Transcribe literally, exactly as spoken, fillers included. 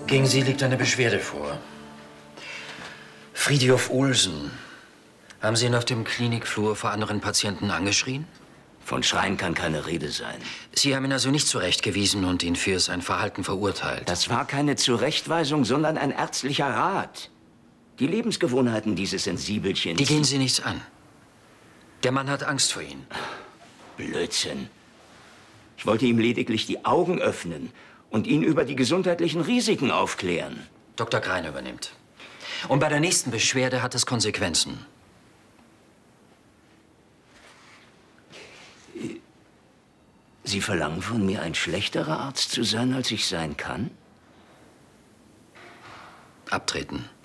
Gegen Sie liegt eine Beschwerde vor. Fridtjof Olsen. Haben Sie ihn auf dem Klinikflur vor anderen Patienten angeschrien? Von Schreien kann keine Rede sein. Sie haben ihn also nicht zurechtgewiesen und ihn für sein Verhalten verurteilt? Das war keine Zurechtweisung, sondern ein ärztlicher Rat. Die Lebensgewohnheiten dieses Sensibelchens... Die gehen Sie nichts an. Der Mann hat Angst vor Ihnen. Blödsinn. Ich wollte ihm lediglich die Augen öffnen und ihn über die gesundheitlichen Risiken aufklären. Doktor Grein übernimmt. Und bei der nächsten Beschwerde hat es Konsequenzen. Sie verlangen von mir, ein schlechterer Arzt zu sein, als ich sein kann? Abtreten.